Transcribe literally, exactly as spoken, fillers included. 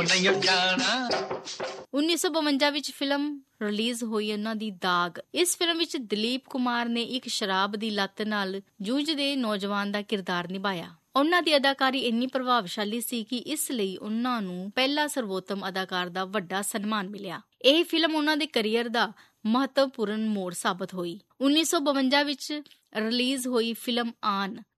ਉੱਨੀ ਸੌ ਬਵੰਜਾ ਵਿੱਚ ਫਿਲਮ ਰਿਲੀਜ਼ ਹੋਈ ਉਹਨਾਂ ਦੀ ਦਾਗ। ਇਸ ਫਿਲਮ ਵਿੱਚ ਦਲੀਪ ਕੁਮਾਰ ਨੇ ਇੱਕ ਸ਼ਰਾਬ ਦੀ ਲੱਤ ਨਾਲ ਜੂਝਦੇ ਨੌਜਵਾਨ ਦਾ ਕਿਰਦਾਰ ਨਿਭਾਇਆ। ਉਹਨਾਂ ਦੀ ਅਦਾਕਾਰੀ ਇੰਨੀ ਪ੍ਰਭਾਵਸ਼ਾਲੀ ਸੀ ਕਿ ਇਸ ਲਈ ਉਹਨਾਂ ਨੂੰ ਪਹਿਲਾ ਸਰਵੋਤਮ ਅਦਾਕਾਰ ਦਾ ਵੱਡਾ ਸਨਮਾਨ ਮਿਲਿਆ। ਇਹ ਫਿਲਮ ਉਹਨਾਂ ਦੇ ਕੈਰੀਅਰ ਦਾ ਮਹੱਤਵਪੂਰਨ ਮੋੜ ਸਾਬਤ ਹੋਈ। ਉੱਨੀ ਸੌ ਬਵੰਜਾ ਵਿੱਚ ਰਿਲੀਜ਼ ਹੋਈ ਫਿਲਮ ਆਨ